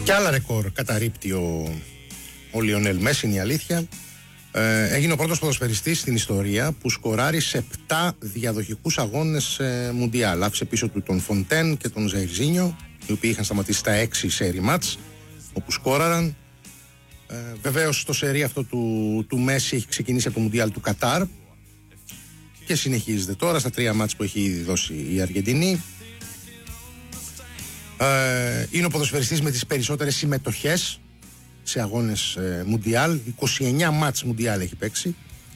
Και άλλα ρεκόρ καταρρίπτει ο Λιονέλ Μέση, είναι η αλήθεια. Έγινε ο πρώτος ποδοσφαιριστής στην ιστορία που σκοράρει σε 7 διαδοχικούς αγώνες Μουντιάλ. Άφησε πίσω του τον Φοντέν και τον Ζαϊρζίνιο, οι οποίοι είχαν σταματήσει στα 6 σέρι μάτς όπου σκόραραν. Βεβαίως το σερί αυτό του Μέση έχει ξεκινήσει από το Μουντιάλ του Κατάρ και συνεχίζεται τώρα στα 3 μάτς που έχει ήδη δώσει η Αργεντινή. Είναι ο ποδοσφαιριστής με τις περισσότερες συμμετοχές σε αγώνες Μουντιάλ. 29 μάτς Μουντιάλ έχει παίξει.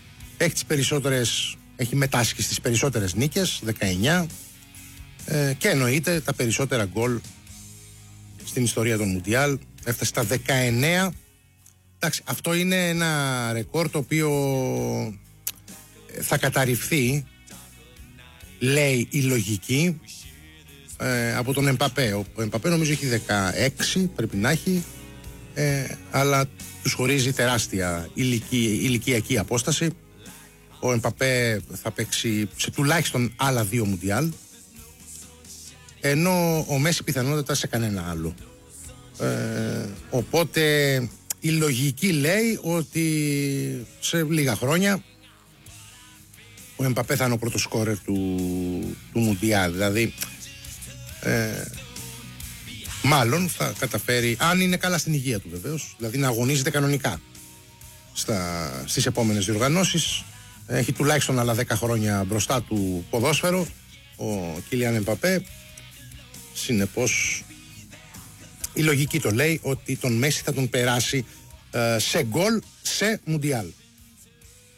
Έχει μετάσχει στις περισσότερες νίκες, 19, και εννοείται τα περισσότερα γκολ στην ιστορία των Μουντιάλ. Έφτασε στα 19. Εντάξει, αυτό είναι ένα ρεκόρ το οποίο θα καταρριφθεί, λέει η λογική, από τον Εμπαπέ. Ο Εμπαπέ νομίζω έχει 16, πρέπει να έχει, αλλά τους χωρίζει τεράστια ηλικιακή απόσταση. Ο Εμπαπέ θα παίξει σε τουλάχιστον άλλα 2 Μουντιάλ, ενώ ο Μέση πιθανότατα σε κανένα άλλο. Οπότε η λογική λέει ότι σε λίγα χρόνια ο Εμπαπέ θα είναι ο πρώτος σκόρερ του Μουντιάλ. Δηλαδή μάλλον θα καταφέρει, αν είναι καλά στην υγεία του βεβαίως, δηλαδή να αγωνίζεται κανονικά στις επόμενες διοργανώσεις. Έχει τουλάχιστον άλλα 10 χρόνια μπροστά του ποδόσφαιρο ο Κίλιαν Εμπαπέ. Συνεπώς η λογική το λέει ότι τον Μέση θα τον περάσει σε γκολ σε Μουντιάλ.